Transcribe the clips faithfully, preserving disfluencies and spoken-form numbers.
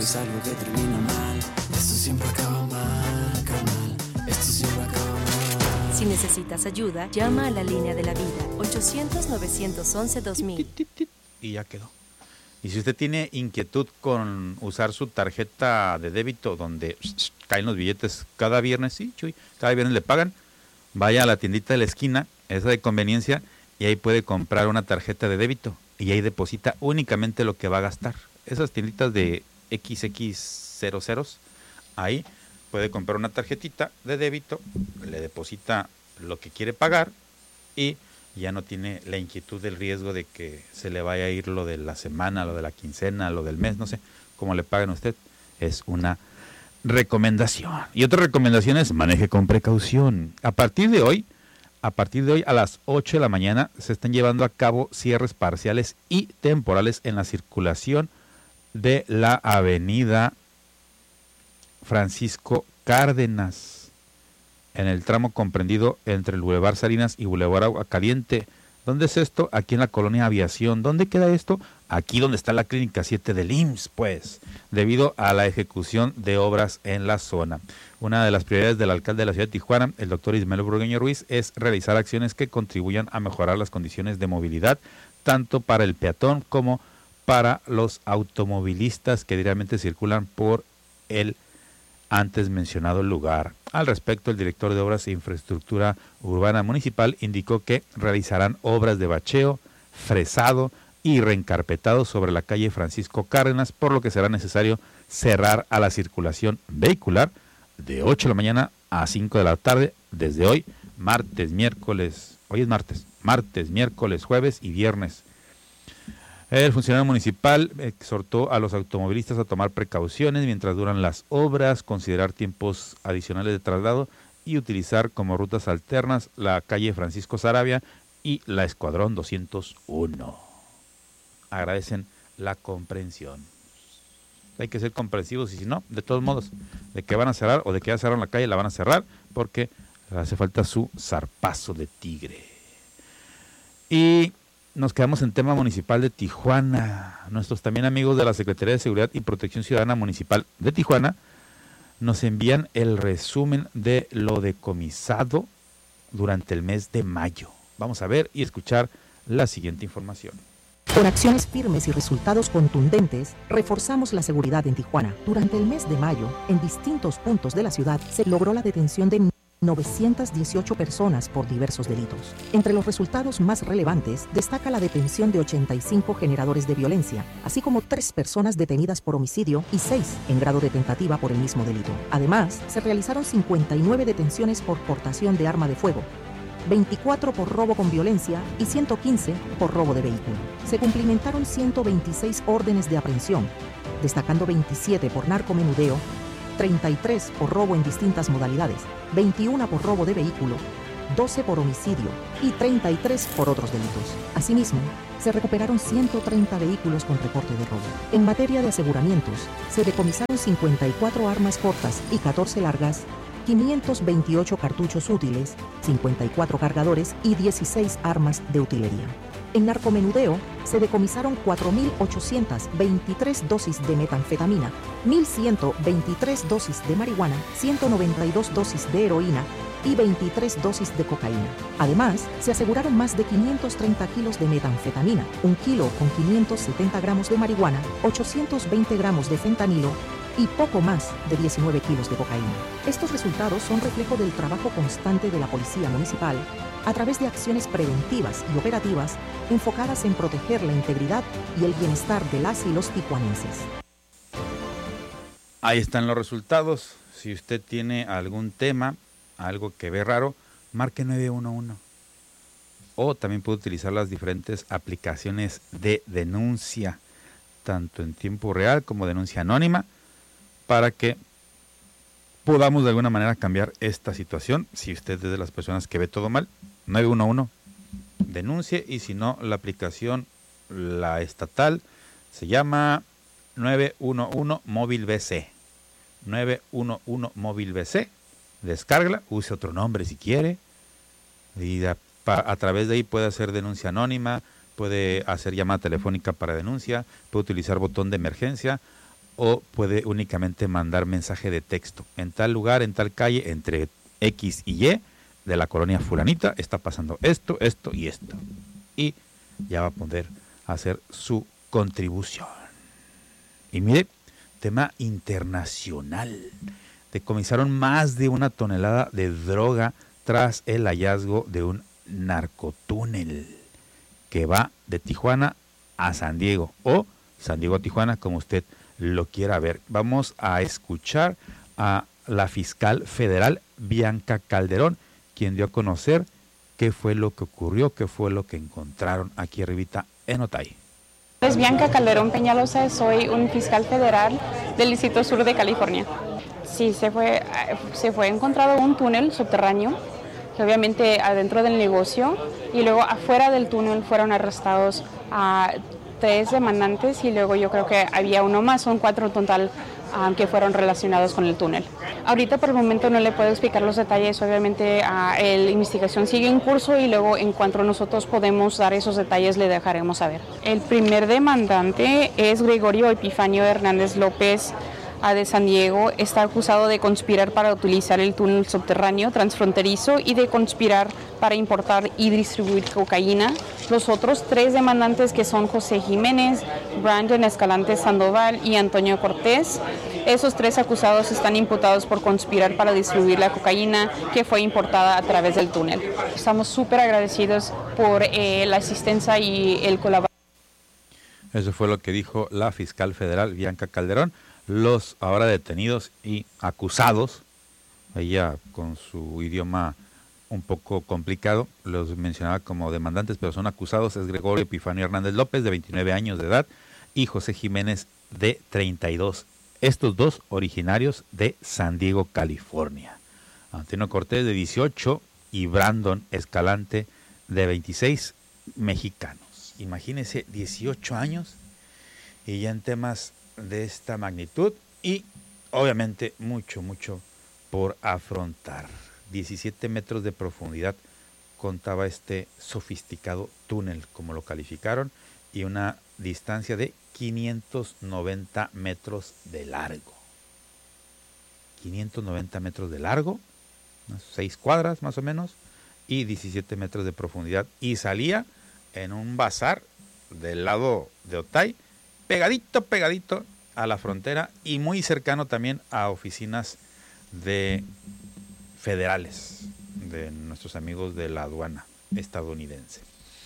es algo que termina mal. Esto siempre acaba mal, carnal. Esto siempre acaba mal. Si necesitas ayuda, llama a la línea de la vida, ochocientos, novecientos once, dos mil. Y ya quedó. Y si usted tiene inquietud con usar su tarjeta de débito donde caen los billetes cada viernes, sí, Chuy, cada viernes le pagan, vaya a la tiendita de la esquina, esa de conveniencia, y ahí puede comprar una tarjeta de débito y ahí deposita únicamente lo que va a gastar. Esas tienditas de equis equis cero ceros, ahí puede comprar una tarjetita de débito, le deposita lo que quiere pagar y ya no tiene la inquietud del riesgo de que se le vaya a ir lo de la semana, lo de la quincena, lo del mes, no sé, cómo le paguen a usted. Es una recomendación. Y otra recomendación es maneje con precaución. A partir de hoy, a partir de hoy a las ocho de la mañana se están llevando a cabo cierres parciales y temporales en la circulación de la avenida Francisco Cárdenas, en el tramo comprendido entre el Boulevard Salinas y Boulevard Agua Caliente. ¿Dónde es esto? Aquí en la colonia Aviación. ¿Dónde queda esto? Aquí donde está la clínica siete del I M S S, pues, debido a la ejecución de obras en la zona. Una de las prioridades del alcalde de la ciudad de Tijuana, el doctor Ismael Burgueño Ruiz, es realizar acciones que contribuyan a mejorar las condiciones de movilidad, tanto para el peatón como para los automovilistas que diariamente circulan por el antes mencionado lugar. Al respecto, el director de Obras e Infraestructura Urbana Municipal indicó que realizarán obras de bacheo, fresado y reencarpetado sobre la calle Francisco Cárdenas, por lo que será necesario cerrar a la circulación vehicular de ocho de la mañana a cinco de la tarde desde hoy, martes, miércoles, hoy es martes, martes, miércoles, jueves y viernes. El funcionario municipal exhortó a los automovilistas a tomar precauciones mientras duran las obras, considerar tiempos adicionales de traslado y utilizar como rutas alternas la calle Francisco Saravia y la Escuadrón doscientos uno. Agradecen la comprensión. Hay que ser comprensivos y si no, de todos modos, de que van a cerrar o de que ya cerraron la calle, la van a cerrar porque hace falta su zarpazo de tigre. Y nos quedamos en tema municipal de Tijuana. Nuestros también amigos de la Secretaría de Seguridad y Protección Ciudadana Municipal de Tijuana nos envían el resumen de lo decomisado durante el mes de mayo. Vamos a ver y escuchar la siguiente información. Con acciones firmes y resultados contundentes, reforzamos la seguridad en Tijuana. Durante el mes de mayo, en distintos puntos de la ciudad, se logró la detención de novecientas dieciocho personas por diversos delitos. Entre los resultados más relevantes, destaca la detención de ochenta y cinco generadores de violencia, así como tres personas detenidas por homicidio y seis en grado de tentativa por el mismo delito. Además, se realizaron cincuenta y nueve detenciones por portación de arma de fuego, veinticuatro por robo con violencia y ciento quince por robo de vehículo. Se cumplimentaron ciento veintiséis órdenes de aprehensión, destacando veintisiete por narcomenudeo, treinta y tres por robo en distintas modalidades, veintiuno por robo de vehículo, doce por homicidio y treinta y tres por otros delitos. Asimismo, se recuperaron ciento treinta vehículos con reporte de robo. En materia de aseguramientos, se decomisaron cincuenta y cuatro armas cortas y catorce largas, quinientos veintiocho cartuchos útiles, cincuenta y cuatro cargadores y dieciséis armas de utilería. En narcomenudeo, se decomisaron cuatro mil ochocientas veintitrés dosis de metanfetamina, mil ciento veintitrés dosis de marihuana, ciento noventa y dos dosis de heroína y veintitrés dosis de cocaína. Además, se aseguraron más de quinientos treinta kilos de metanfetamina, un kilo con quinientos setenta gramos de marihuana, ochocientos veinte gramos de fentanilo y poco más de diecinueve kilos de cocaína. Estos resultados son reflejo del trabajo constante de la Policía Municipal a través de acciones preventivas y operativas enfocadas en proteger la integridad y el bienestar de las y los tijuanenses. Ahí están los resultados. Si usted tiene algún tema, algo que ve raro, marque nueve uno uno. O también puede utilizar las diferentes aplicaciones de denuncia, tanto en tiempo real como denuncia anónima, para que podamos de alguna manera cambiar esta situación. Si usted es de las personas que ve todo mal, nueve uno uno, denuncie, y si no, la aplicación, la estatal, se llama nueve uno uno Móvil B C. nueve uno uno Móvil B C. Descárgala, use otro nombre si quiere, y a, a través de ahí puede hacer denuncia anónima, puede hacer llamada telefónica para denuncia, puede utilizar botón de emergencia, o puede únicamente mandar mensaje de texto. En tal lugar, en tal calle, entre X y Y de la colonia fulanita, está pasando esto, esto y esto. Y ya va a poder hacer su contribución. Y mire, tema internacional. Decomisaron más de una tonelada de droga tras el hallazgo de un narcotúnel que va de Tijuana a San Diego, o San Diego a Tijuana, como usted lo quiera ver. Vamos a escuchar a la fiscal federal Bianca Calderón, quien dio a conocer qué fue lo que ocurrió, qué fue lo que encontraron aquí arribita en Otay. Es Bianca Calderón Peñalosa, soy un fiscal federal del Distrito Sur de California. Sí, se fue, se fue encontrado un túnel subterráneo, que obviamente adentro del negocio, y luego afuera del túnel fueron arrestados a tres demandantes, y luego yo creo que había uno más, son cuatro en total um, que fueron relacionados con el túnel. Ahorita por el momento no le puedo explicar los detalles, obviamente uh, la investigación sigue en curso y luego en cuanto nosotros podemos dar esos detalles le dejaremos saber. El primer demandante es Gregorio Epifanio Hernández López, de San Diego. Está acusado de conspirar para utilizar el túnel subterráneo transfronterizo y de conspirar para importar y distribuir cocaína. Los otros tres demandantes, que son José Jiménez, Brandon Escalante Sandoval y Antonio Cortés, esos tres acusados están imputados por conspirar para distribuir la cocaína que fue importada a través del túnel. Estamos súper agradecidos por eh, la asistencia y el colaboración. Eso fue lo que dijo la fiscal federal Bianca Calderón. Los ahora detenidos y acusados, ella con su idioma un poco complicado, los mencionaba como demandantes, pero son acusados, es Gregorio Epifanio Hernández López, de veintinueve años de edad, y José Jiménez, de treinta y dos. Estos dos originarios de San Diego, California. Antonio Cortés, de dieciocho, y Brandon Escalante, de veintiséis, mexicanos. Imagínense, dieciocho años, y ya en temas de esta magnitud y obviamente mucho, mucho por afrontar. diecisiete metros de profundidad contaba este sofisticado túnel, como lo calificaron, y una distancia de quinientos noventa metros de largo. quinientos noventa metros de largo, unas seis cuadras más o menos, y diecisiete metros de profundidad. Y salía en un bazar del lado de Otay, pegadito, pegadito a la frontera y muy cercano también a oficinas de federales de nuestros amigos de la aduana estadounidense.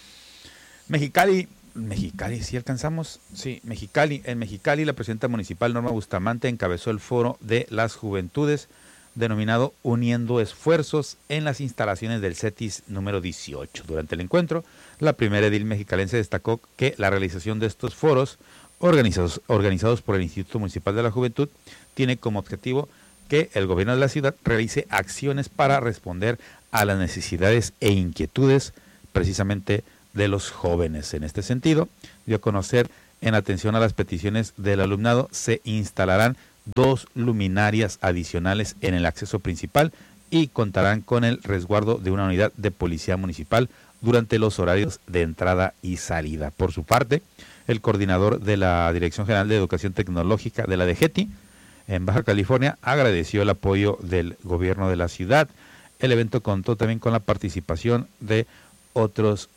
Mexicali, Mexicali, ¿sí alcanzamos? Sí, Mexicali. En Mexicali, la presidenta municipal Norma Bustamante encabezó el foro de las juventudes denominado Uniendo Esfuerzos en las instalaciones del CETIS número dieciocho. Durante el encuentro, la primera edil mexicalense destacó que la realización de estos foros organizados, organizados por el Instituto Municipal de la Juventud tiene como objetivo que el gobierno de la ciudad realice acciones para responder a las necesidades e inquietudes precisamente de los jóvenes. En este sentido, dio a conocer, en atención a las peticiones del alumnado, se instalarán dos luminarias adicionales en el acceso principal y contarán con el resguardo de una unidad de policía municipal durante los horarios de entrada y salida. Por su parte, el coordinador de la Dirección General de Educación Tecnológica de la D G E T I en Baja California agradeció el apoyo del gobierno de la ciudad. El evento contó también con la participación de otros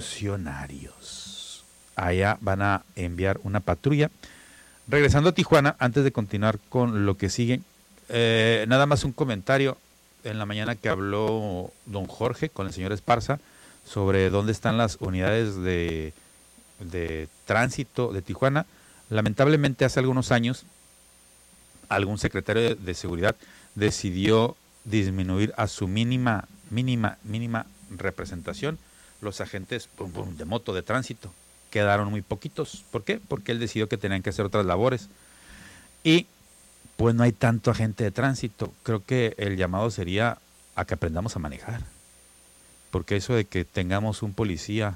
funcionarios. Allá van a enviar una patrulla. Regresando a Tijuana, antes de continuar con lo que sigue, eh, nada más un comentario. En la mañana que habló don Jorge con el señor Esparza sobre dónde están las unidades de, de tránsito de Tijuana, lamentablemente hace algunos años algún secretario de, de seguridad decidió disminuir a su mínima, mínima, mínima representación los agentes pum, pum, de moto de tránsito. Quedaron muy poquitos. ¿Por qué? Porque él decidió que tenían que hacer otras labores. Y pues no hay tanto agente de tránsito. Creo que el llamado sería a que aprendamos a manejar. Porque eso de que tengamos un policía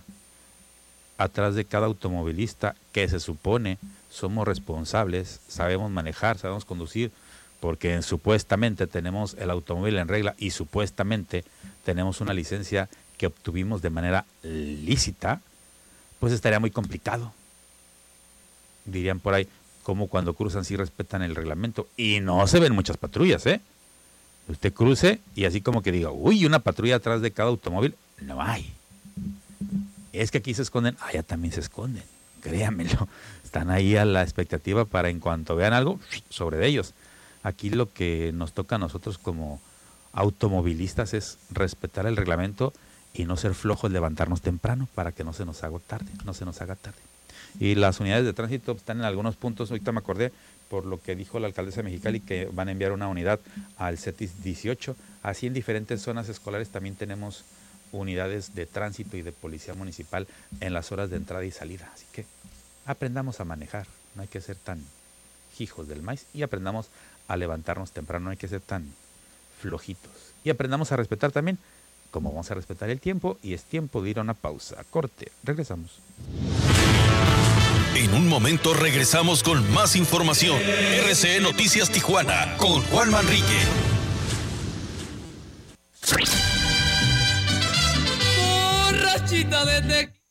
atrás de cada automovilista, que se supone somos responsables, sabemos manejar, sabemos conducir, porque supuestamente tenemos el automóvil en regla y supuestamente tenemos una licencia que obtuvimos de manera lícita, pues estaría muy complicado. Dirían por ahí, como cuando cruzan sí respetan el reglamento. Y no se ven muchas patrullas, ¿eh? Usted cruce y así como que diga, uy, una patrulla atrás de cada automóvil, no hay. Es que aquí se esconden, allá también se esconden, créanmelo. Están ahí a la expectativa para en cuanto vean algo, sobre de ellos. Aquí lo que nos toca a nosotros como automovilistas es respetar el reglamento y no ser flojos, levantarnos temprano para que no se nos haga tarde, no se nos haga tarde. Y las unidades de tránsito están en algunos puntos, ahorita me acordé, por lo que dijo la alcaldesa de Mexicali, que van a enviar una unidad al CETIS dieciocho. Así en diferentes zonas escolares también tenemos unidades de tránsito y de policía municipal en las horas de entrada y salida. Así que aprendamos a manejar, no hay que ser tan hijos del maíz, y aprendamos a levantarnos temprano, no hay que ser tan flojitos. Y aprendamos a respetar también, como vamos a respetar el tiempo, y es tiempo de ir a una pausa, corte, regresamos. En un momento regresamos con más información. R C E Noticias Tijuana con Juan Manrique. Borrachita de tequila.